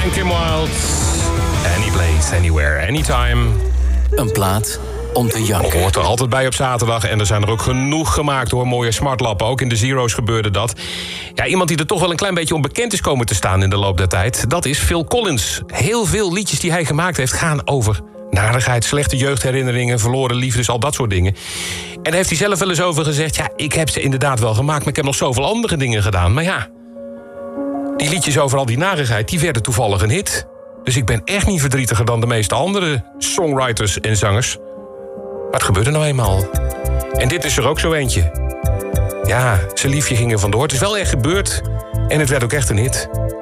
Kim Wilde. Any place, anywhere, anytime. Een plaat om te janken. Hoort er altijd bij op zaterdag. En er zijn er ook genoeg gemaakt hoor. Mooie smartlappen. Ook in de Zero's gebeurde dat. Ja, iemand die er toch wel een klein beetje onbekend is komen te staan in de loop der tijd. Dat is Phil Collins. Heel veel liedjes die hij gemaakt heeft gaan over narigheid, slechte jeugdherinneringen, verloren liefdes, al dat soort dingen. En daar heeft hij zelf wel eens over gezegd. Ja, ik heb ze inderdaad wel gemaakt, maar ik heb nog zoveel andere dingen gedaan. Maar ja, die liedjes over al die narigheid, die werden toevallig een hit. Dus ik ben echt niet verdrietiger dan de meeste andere songwriters en zangers. Maar het gebeurde nou eenmaal. En dit is er ook zo eentje. Ja, zijn liefje ging er vandoor. Het is wel echt gebeurd. En het werd ook echt een hit.